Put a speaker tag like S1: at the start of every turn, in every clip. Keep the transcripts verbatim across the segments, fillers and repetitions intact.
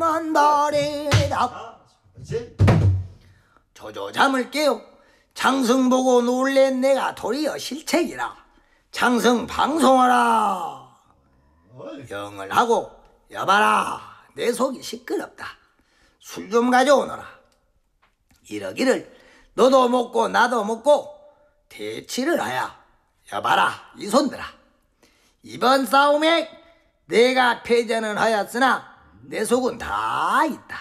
S1: 잠만 바래다. 조조 잠을 깨요. 장승 보고 놀랜 내가 도리어 실책이라. 장승 방송하라. 영을 하고 여봐라 내 속이 시끄럽다. 술 좀 가져오너라. 이러기를 너도 먹고 나도 먹고 대치를 하야. 여봐라 이 손들아. 이번 싸움에 내가 패전은 하였으나 내 속은 다 있다.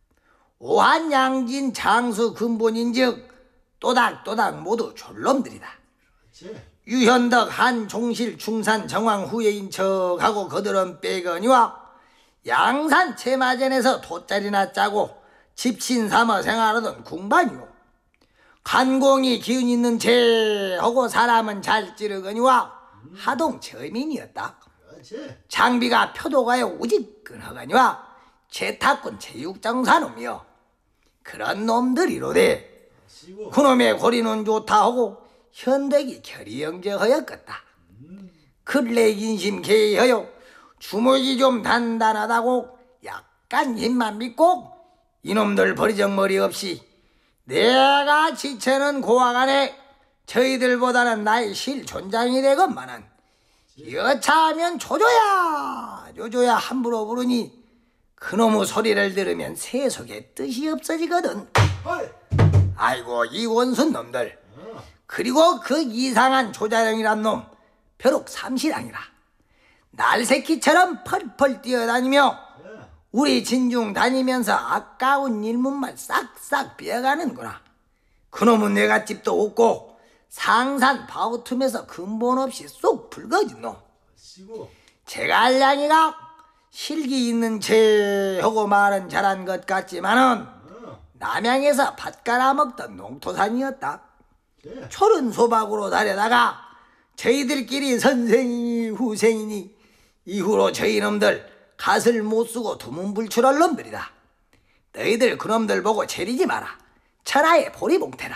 S1: 오한양진 장수 근본인즉 또닥또닥 모두 졸놈들이다. 유현덕 한종실 중산 정왕 후예인 척하고 그들은 빼거니와 양산 채마전에서 돗자리나 짜고 집신 삼아 생활하던 궁반이요. 간공이 기운 있는 채하고 사람은 잘 찌르거니와 하동 처민이었다. 장비가 표도가에 우직근하거니와 제타꾼 체육장사놈이여. 그런 놈들이로되 그놈의 고리는 좋다 하고 현덕이 결의영정하였겠다. 근래 인심 개의하여 주먹이 좀 단단하다고 약간 힘만 믿고 이놈들 버리정머리 없이 내가 지체는 고아간에 저희들보다는 나의 실촌장이 되건만은 여차하면 조조야 조조야 함부로 부르니 그놈의 소리를 들으면 세속에 뜻이 없어지거든. 아이고 이 원순 놈들. 그리고 그 이상한 조자령이란 놈 벼룩 삼시랑이라. 날새끼처럼 펄펄 뛰어다니며 우리 진중 다니면서 아까운 일문만 싹싹 비어가는구나. 그놈은 내갓집도 없고 상산 바우틈에서 근본 없이 쏙 붉어진 놈. 제갈량이가 실기 있는 채 하고 말은 잘한 것 같지만은 남양에서 밭 깔아먹던 농토산이었다. 초른 소박으로 다려다가 저희들끼리 선생이니 후생이니 이후로 저희 놈들 갓을 못 쓰고 두문불출할 놈들이다. 너희들 그놈들 보고 체리지 마라. 천하의 보리봉태라.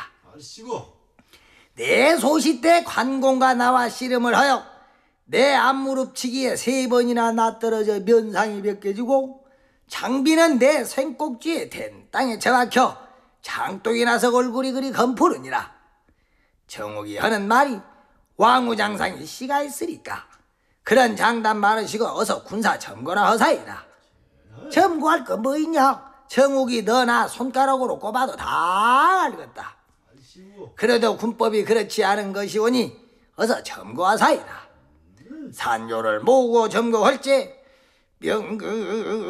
S1: 내 소시 때 관공과 나와 씨름을 하여 내 앞무릎치기에 세 번이나 낯떨어져 면상이 벗겨지고 장비는 내 생꼭지에 댄 땅에 처박혀 장독이 나서 얼굴이 그리 검푸르니라. 정욱이 하는 말이 왕우장상이 씨가 있으니까 그런 장담 많으시고 어서 군사 점거나 허사이라. 점거할 거 뭐 있냐? 정욱이 너나 손가락으로 꼽아도 다 알겠다. 그래도 군법이 그렇지 않은 것이오니 어서 점거하사이라. 산조를 모으고 점거할지 명그